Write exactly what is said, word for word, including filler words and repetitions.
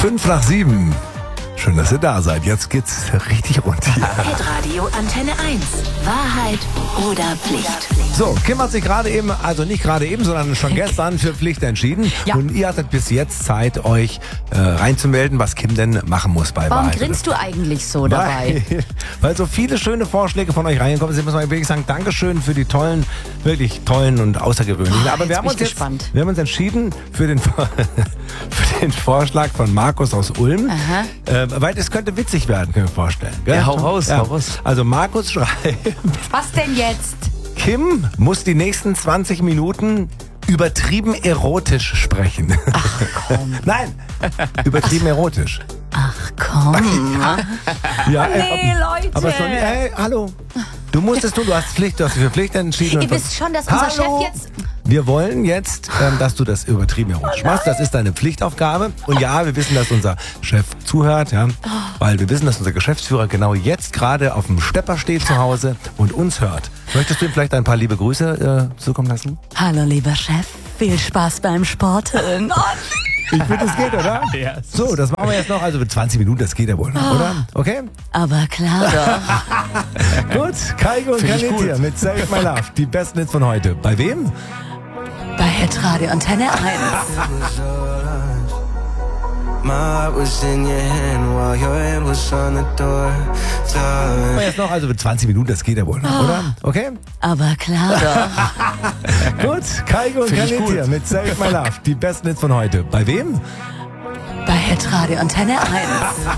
Fünf nach sieben. Schön, dass ihr da seid. Jetzt geht's richtig rund hier. Hitradio Antenne eins. Wahrheit oder Pflicht? So, Kim hat sich gerade eben, also nicht gerade eben, sondern schon gestern für Pflicht entschieden. Ja. Und ihr hattet bis jetzt Zeit, euch äh, reinzumelden, was Kim denn machen muss bei Warum Wahrheit. grinst du eigentlich so dabei? Weil, weil so viele schöne Vorschläge von euch reingekommen sind, muss man wirklich sagen, Dankeschön für die tollen, wirklich tollen und außergewöhnlichen. Oh, Aber wir jetzt haben bin uns ich jetzt, gespannt. wir haben uns entschieden für den, für den Vorschlag von Markus aus Ulm. Äh, weil es könnte witzig werden, können wir vorstellen. Gell? Ja, hau raus, hau raus. Also Markus schreibt, Was denn jetzt? Kim muss die nächsten zwanzig Minuten übertrieben erotisch sprechen. Ach komm. Nein, übertrieben erotisch. Ach komm. Ja, Nee, äh, Leute. Aber schon, hey, hallo. Du musst es tun, du hast Pflicht, du hast dich für Pflicht entschieden. Ihr und- wisst schon, dass unser Hallo. Chef jetzt... Wir wollen jetzt, ähm, dass du das übertrieben erotisch machst. Das ist deine Pflichtaufgabe. Und ja, wir wissen, dass unser Chef zuhört, ja, weil wir wissen, dass unser Geschäftsführer genau jetzt gerade auf dem Stepper steht zu Hause und uns hört. Möchtest du ihm vielleicht ein paar liebe Grüße äh, zukommen lassen? Hallo, lieber Chef. Viel Spaß beim Sporteln. Oh, Ich finde, das geht, oder? Ja. So, das machen wir jetzt noch. Also mit zwanzig Minuten, das geht ja wohl noch, oder? Okay? aber klar doch. Gut, Kaigo und Find ich Kanet gut. hier mit Save My Love. Die besten Hits von heute. Bei wem? Bei Hitradio Antenne eins. My heart was in your hand while your hand was on the door. Machen wir jetzt noch. Also mit zwanzig Minuten, das geht ja wohl noch, oder? Okay? Aber klar doch. Gut, Kaigo und Find ich Kanet gut. hier mit Save My Love. Die besten Hits von heute. Bei wem? Bei Hitradio Antenne eins.